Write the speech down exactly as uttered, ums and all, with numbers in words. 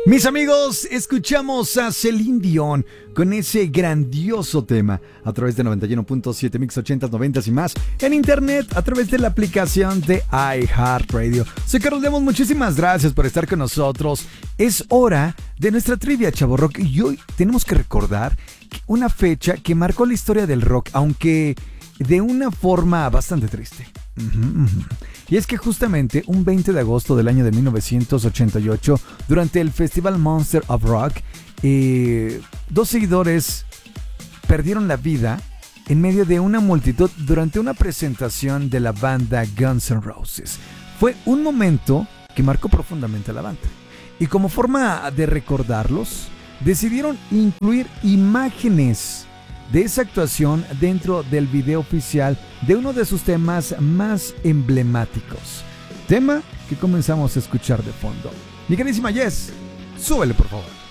Mis amigos, escuchamos a Celine Dion con ese grandioso tema a través de noventa y uno punto siete Mix ochentas, noventas y más en internet a través de la aplicación de iHeartRadio. Soy Carlos Lemos, muchísimas gracias por estar con nosotros. Es hora de nuestra trivia, Chavo Rock, y hoy tenemos que recordar una fecha que marcó la historia del rock, aunque de una forma bastante triste. Uh-huh, uh-huh. Y es que justamente un veinte de agosto del año de mil novecientos ochenta y ocho, durante el Festival Monster of Rock, eh, dos seguidores perdieron la vida en medio de una multitud durante una presentación de la banda Guns N' Roses. Fue un momento que marcó profundamente a la banda. Y como forma de recordarlos, decidieron incluir imágenes de esa actuación dentro del video oficial de uno de sus temas más emblemáticos. Tema que comenzamos a escuchar de fondo. Mi queridísima Jess, súbele por favor.